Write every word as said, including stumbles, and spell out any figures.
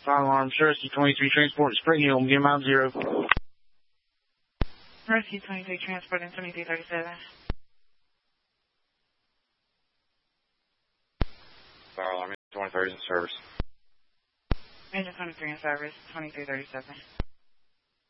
Fire alarm, Rescue twenty-three transport in Spring Hill, get mile zero. Rescue twenty-three transport in seventy-three thirty-seven. Fire alarm, twenty-three in service. Engine twenty-three in service, twenty-three thirty-seven.